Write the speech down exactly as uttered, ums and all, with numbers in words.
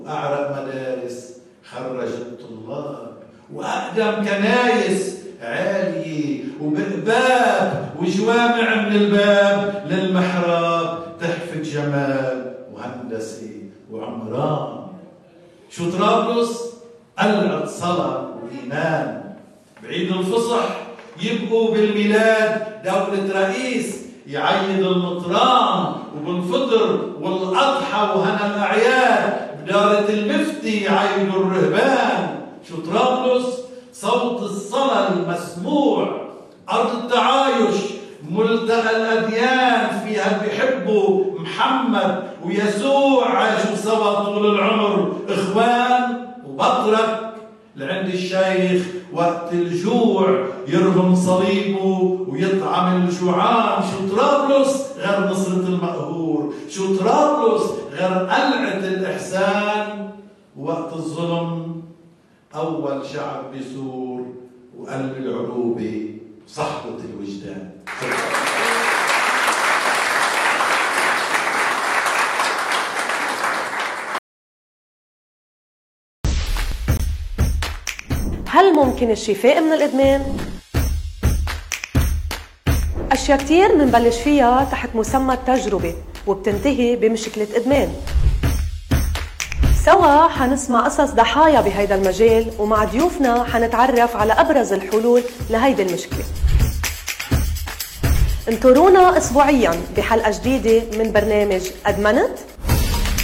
أعرق مدارس خرجت طلاب، وأقدم كنايس عالية وباب وجوامع من الباب للمحراب تحفة جمال وهندسة وعمران. شو طرابلس؟ قلعة صلاة وإيمان. بعيد الفصح يبقوا بالميلاد دولة رئيس يعيد المطران، وبالفطر والأضحى وهنا الأعياد بدارة المفتي يعيدوا الرهبان. شو طرابلس؟ صوت الصلاة المسموع، أرض التعايش، ملتقى الأديان، فيها بيحبوا محمد ويسوع، عاشوا سوا طول العمر إخوان. وبطرك لعند الشيخ وقت الجوع يرهم صليبه ويطعم الجوعان. شو طرابلس غير نصرة المقهور؟ شو طرابلس غير قلعة الإحسان؟ وقت الظلم أول شعب بيثور وقلب العروبة صحبة الوجدان. هل ممكن الشفاء من الإدمان؟ أشياء كتير منبلش فيها تحت مسمى التجربة وبتنتهي بمشكلة إدمان. سوا حنسمع قصص ضحايا بهيدا المجال، ومع ضيوفنا حنتعرف على أبرز الحلول لهيدي المشكلة. انطرونا أسبوعياً بحلقة جديدة من برنامج أدمنت.